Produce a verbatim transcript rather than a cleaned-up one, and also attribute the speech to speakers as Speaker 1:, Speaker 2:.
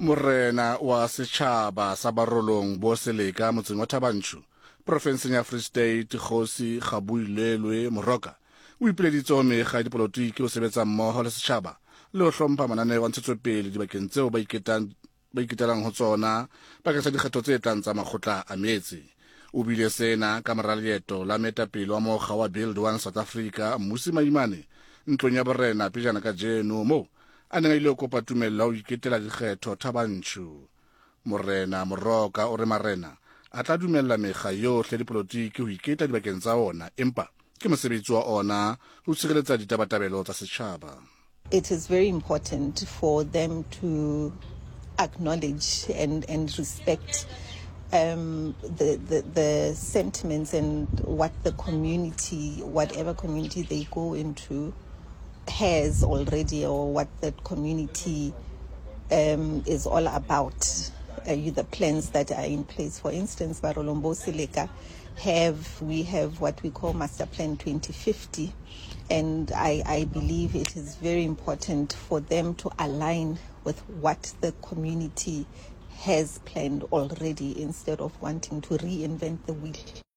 Speaker 1: Morena wa setšhaba sa Barolong bo Seleka motseng wa Thabanchu profenseng ya Free State Kgosi Kgaboilelwe Moroka o ipeleditse ho mekga ya dipolotiki o sebetsa mmoho le setšhaba le ho hlompha mananeo a ntshetsopele dibakeng tseo ba iketang ba iketelang ho tsona bakeng sa dikgetho tse tlang tsa makgotla a meetse. O bile sena ka mora leeto la moetapele wa mokga wa Build One South Africa Mmusi Maimane ntlong ya borena pejana ka jeno moo a neng a ile ho kopa tumelo ho iketela dikgetho Thabanchu. Morena Moroka o re marena a tla dumella mekga yohle dipolotiki ho iketla dibakeng tsa ona empa ke mosebetsi wa ona ho tshireletsa ditabatabelo tsa setjhaba.
Speaker 2: It is very important for them to acknowledge and, and respect um, the, the, the sentiments and what the community, whatever community they go into, has already, or what that community um, is all about. Uh, the plans that are in place. For instance, Barolong bo Seleka have, we have what we call Master Plan twenty fifty, and I, I believe it is very important for them to align with what the community has planned already instead of wanting to reinvent the wheel.